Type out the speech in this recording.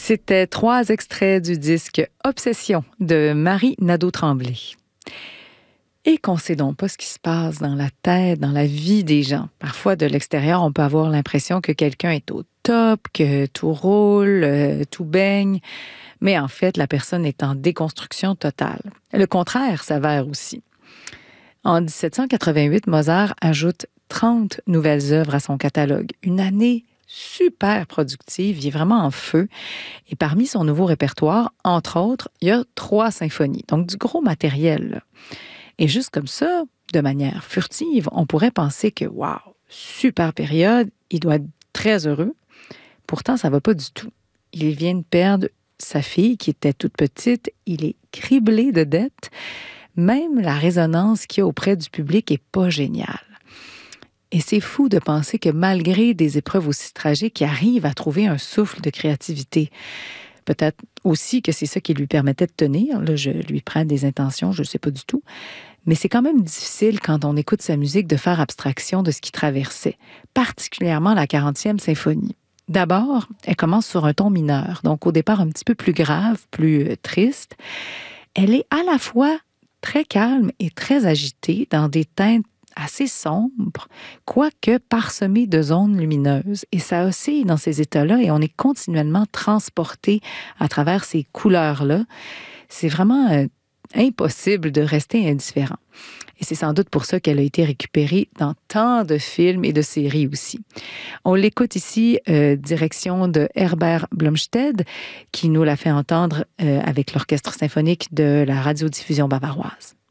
C'était 3 extraits du disque Obsession de Marie Nadeau-Tremblay. Et qu'on sait donc pas ce qui se passe dans la tête, dans la vie des gens. Parfois, de l'extérieur, on peut avoir l'impression que quelqu'un est au top, que tout roule, tout baigne. Mais en fait, la personne est en déconstruction totale. Le contraire s'avère aussi. En 1788, Mozart ajoute 30 nouvelles œuvres à son catalogue. Une année super productive, il est vraiment en feu. Et parmi son nouveau répertoire, entre autres, il y a 3 symphonies. Donc, du gros matériel, là. Et juste comme ça, de manière furtive, on pourrait penser que, waouh, super période, il doit être très heureux. Pourtant, ça ne va pas du tout. Il vient de perdre sa fille qui était toute petite. Il est criblé de dettes. Même la résonance qu'il y a auprès du public n'est pas géniale. Et c'est fou de penser que malgré des épreuves aussi tragiques, il arrive à trouver un souffle de créativité. Peut-être aussi que c'est ça qui lui permettait de tenir. Là, je lui prends des intentions, je ne sais pas du tout. Mais c'est quand même difficile, quand on écoute sa musique, de faire abstraction de ce qu'il traversait, particulièrement la 40e symphonie. D'abord, elle commence sur un ton mineur, donc au départ un petit peu plus grave, plus triste. Elle est à la fois très calme et très agitée, dans des teintes assez sombres, quoique parsemées de zones lumineuses. Et ça oscille dans ces états-là et on est continuellement transporté à travers ces couleurs-là. C'est vraiment impossible de rester indifférent. Et c'est sans doute pour ça qu'elle a été récupérée dans tant de films et de séries aussi. On l'écoute ici, direction de Herbert Blomstedt, qui nous l'a fait entendre avec l'Orchestre symphonique de la radiodiffusion bavaroise.